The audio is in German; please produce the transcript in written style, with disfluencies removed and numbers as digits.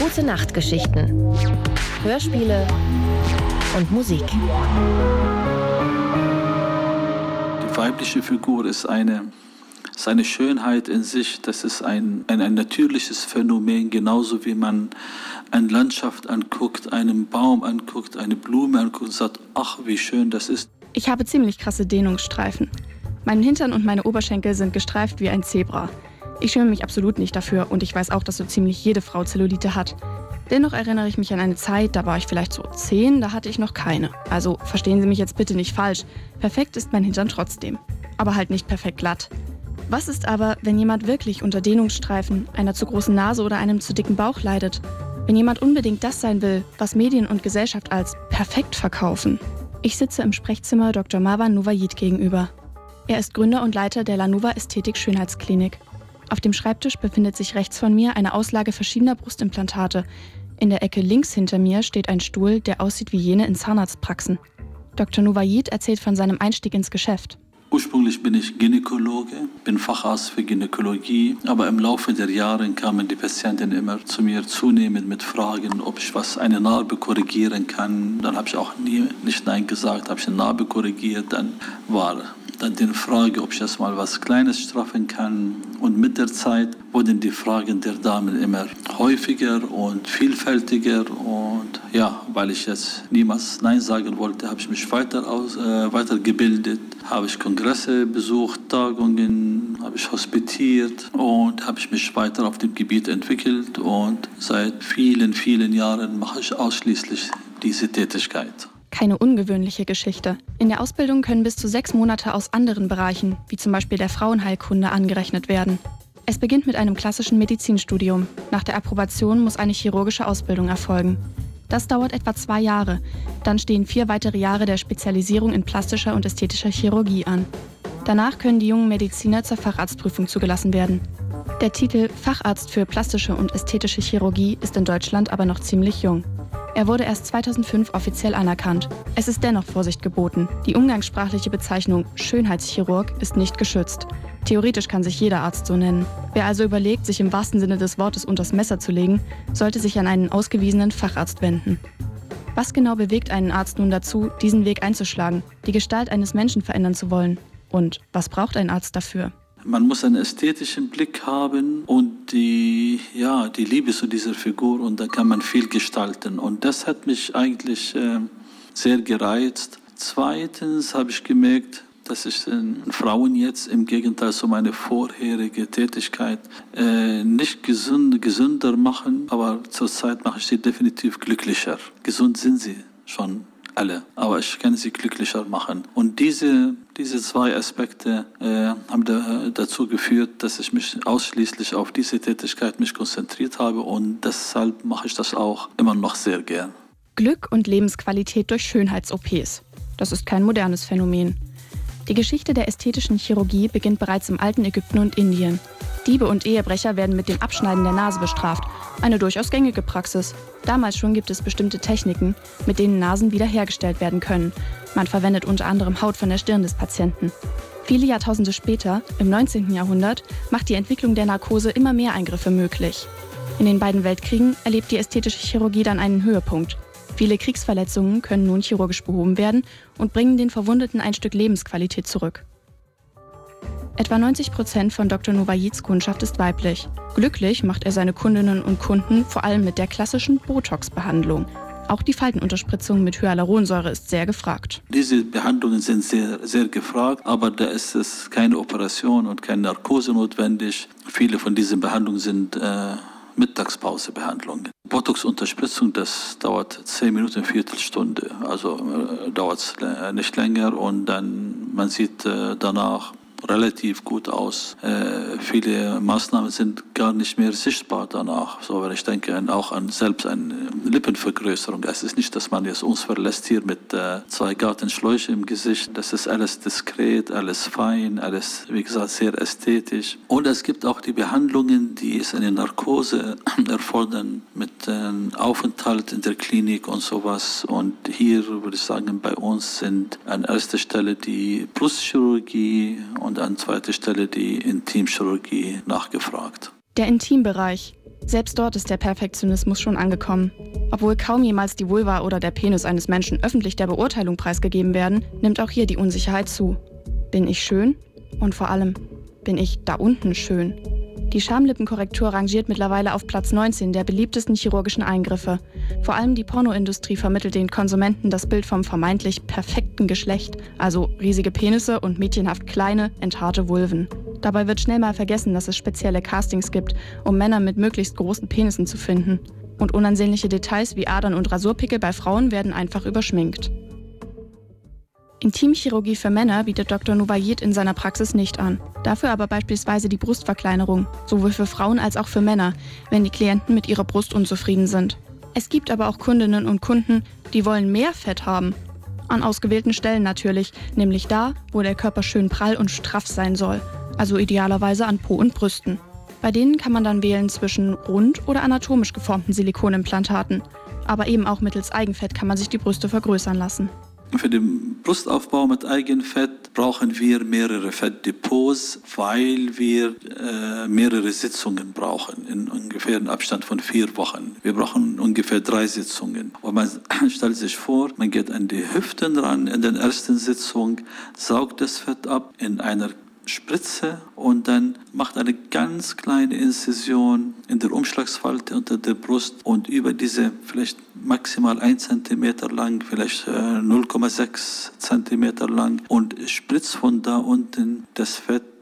Gute Nachtgeschichten, Hörspiele und Musik. Die weibliche Figur ist eine Schönheit in sich. Das ist ein natürliches Phänomen, genauso wie man eine Landschaft anguckt, einen Baum anguckt, eine Blume anguckt und sagt, ach, wie schön das ist. Ich habe ziemlich krasse Dehnungsstreifen. Mein Hintern und meine Oberschenkel sind gestreift wie ein Zebra. Ich schäme mich absolut nicht dafür und ich weiß auch, dass so ziemlich jede Frau Zellulite hat. Dennoch erinnere ich mich an eine Zeit, da war ich vielleicht so 10, da hatte ich noch keine. Also verstehen Sie mich jetzt bitte nicht falsch. Perfekt ist mein Hintern trotzdem. Aber halt nicht perfekt glatt. Was ist aber, wenn jemand wirklich unter Dehnungsstreifen, einer zu großen Nase oder einem zu dicken Bauch leidet? Wenn jemand unbedingt das sein will, was Medien und Gesellschaft als perfekt verkaufen? Ich sitze im Sprechzimmer Dr. Marwan Nuvayit gegenüber. Er ist Gründer und Leiter der Lanuva Ästhetik Schönheitsklinik. Auf dem Schreibtisch befindet sich rechts von mir eine Auslage verschiedener Brustimplantate. In der Ecke links hinter mir steht ein Stuhl, der aussieht wie jene in Zahnarztpraxen. Dr. Nuvayit erzählt von seinem Einstieg ins Geschäft. Ursprünglich bin ich Gynäkologe, bin Facharzt für Gynäkologie, aber im Laufe der Jahre kamen die Patienten immer zu mir zunehmend mit Fragen, ob ich eine Narbe korrigieren kann. Dann habe ich auch nicht Nein gesagt, habe ich eine Narbe korrigiert. Dann war die Frage, ob ich das mal was Kleines straffen kann. Und mit der Zeit wurden die Fragen der Damen immer häufiger und vielfältiger. Und ja, weil ich jetzt niemals Nein sagen wollte, habe ich mich weitergebildet, habe ich Kongresse besucht, Tagungen, habe ich hospitiert und habe ich mich weiter auf dem Gebiet entwickelt. Und seit vielen, vielen Jahren mache ich ausschließlich diese Tätigkeit. Keine ungewöhnliche Geschichte. In der Ausbildung können bis zu 6 Monate aus anderen Bereichen, wie zum Beispiel der Frauenheilkunde, angerechnet werden. Es beginnt mit einem klassischen Medizinstudium. Nach der Approbation muss eine chirurgische Ausbildung erfolgen. Das dauert etwa 2 Jahre. Dann stehen 4 weitere Jahre der Spezialisierung in plastischer und ästhetischer Chirurgie an. Danach können die jungen Mediziner zur Facharztprüfung zugelassen werden. Der Titel Facharzt für plastische und ästhetische Chirurgie ist in Deutschland aber noch ziemlich jung. Er wurde erst 2005 offiziell anerkannt. Es ist dennoch Vorsicht geboten. Die umgangssprachliche Bezeichnung Schönheitschirurg ist nicht geschützt. Theoretisch kann sich jeder Arzt so nennen. Wer also überlegt, sich im wahrsten Sinne des Wortes unters Messer zu legen, sollte sich an einen ausgewiesenen Facharzt wenden. Was genau bewegt einen Arzt nun dazu, diesen Weg einzuschlagen, die Gestalt eines Menschen verändern zu wollen? Und was braucht ein Arzt dafür? Man muss einen ästhetischen Blick haben und die Liebe zu dieser Figur, und da kann man viel gestalten. Und das hat mich eigentlich sehr gereizt. Zweitens habe ich gemerkt, dass ich Frauen jetzt im Gegenteil zu meiner vorherigen Tätigkeit nicht gesünder machen, aber zurzeit mache ich sie definitiv glücklicher. Gesund sind sie schon alle, aber ich kann sie glücklicher machen. Und diese 2 Aspekte haben dazu geführt, dass ich mich ausschließlich auf diese Tätigkeit konzentriert habe, und deshalb mache ich das auch immer noch sehr gern. Glück und Lebensqualität durch Schönheits-OPs. Das ist kein modernes Phänomen. Die Geschichte der ästhetischen Chirurgie beginnt bereits im alten Ägypten und Indien. Diebe und Ehebrecher werden mit dem Abschneiden der Nase bestraft. Eine durchaus gängige Praxis. Damals schon gibt es bestimmte Techniken, mit denen Nasen wiederhergestellt werden können. Man verwendet unter anderem Haut von der Stirn des Patienten. Viele Jahrtausende später, im 19. Jahrhundert, macht die Entwicklung der Narkose immer mehr Eingriffe möglich. In den beiden Weltkriegen erlebt die ästhetische Chirurgie dann einen Höhepunkt. Viele Kriegsverletzungen können nun chirurgisch behoben werden und bringen den Verwundeten ein Stück Lebensqualität zurück. Etwa 90% von Dr. Nuvayits Kundschaft ist weiblich. Glücklich macht er seine Kundinnen und Kunden vor allem mit der klassischen Botox-Behandlung. Auch die Faltenunterspritzung mit Hyaluronsäure ist sehr gefragt. Diese Behandlungen sind sehr, sehr gefragt, aber da ist es keine Operation und keine Narkose notwendig. Viele von diesen Behandlungen sind Mittagspausebehandlungen. Botox-Unterspritzung, das dauert 10 Minuten, eine Viertelstunde. Also dauert es nicht länger, und dann man sieht danach relativ gut aus. Viele Maßnahmen sind gar nicht mehr sichtbar danach. So, wenn ich denke auch an selbst eine Lippenvergrößerung. Es ist nicht, dass man jetzt uns verlässt hier mit 2 Gartenschläuche im Gesicht. Das ist alles diskret, alles fein, alles, wie gesagt, sehr ästhetisch. Und es gibt auch die Behandlungen, die es eine Narkose erfordern, mit Aufenthalt in der Klinik und sowas. Und hier würde ich sagen, bei uns sind an erster Stelle die Brustchirurgie und an zweiter Stelle die Intimchirurgie nachgefragt. Der Intimbereich. Selbst dort ist der Perfektionismus schon angekommen. Obwohl kaum jemals die Vulva oder der Penis eines Menschen öffentlich der Beurteilung preisgegeben werden, nimmt auch hier die Unsicherheit zu. Bin ich schön? Und vor allem, bin ich da unten schön? Die Schamlippenkorrektur rangiert mittlerweile auf Platz 19 der beliebtesten chirurgischen Eingriffe. Vor allem die Pornoindustrie vermittelt den Konsumenten das Bild vom vermeintlich perfekten Geschlecht, also riesige Penisse und mädchenhaft kleine, enthaarte Vulven. Dabei wird schnell mal vergessen, dass es spezielle Castings gibt, um Männer mit möglichst großen Penissen zu finden. Und unansehnliche Details wie Adern und Rasurpickel bei Frauen werden einfach überschminkt. Intimchirurgie für Männer bietet Dr. Nuvayed in seiner Praxis nicht an. Dafür aber beispielsweise die Brustverkleinerung, sowohl für Frauen als auch für Männer, wenn die Klienten mit ihrer Brust unzufrieden sind. Es gibt aber auch Kundinnen und Kunden, die wollen mehr Fett haben. An ausgewählten Stellen natürlich, nämlich da, wo der Körper schön prall und straff sein soll, also idealerweise an Po und Brüsten. Bei denen kann man dann wählen zwischen rund oder anatomisch geformten Silikonimplantaten. Aber eben auch mittels Eigenfett kann man sich die Brüste vergrößern lassen. Für den Brustaufbau mit Eigenfett brauchen wir mehrere Fettdepots, weil wir mehrere Sitzungen brauchen, in ungefähr einem Abstand von 4 Wochen. Wir brauchen ungefähr 3 Sitzungen. Und man stellt sich vor, man geht an die Hüften ran in der ersten Sitzung, saugt das Fett ab in einer Spritze und dann macht eine ganz kleine Inzision in der Umschlagsfalte unter der Brust und über diese vielleicht maximal 1 cm lang, vielleicht 0,6 cm lang und spritzt von da unten das Fett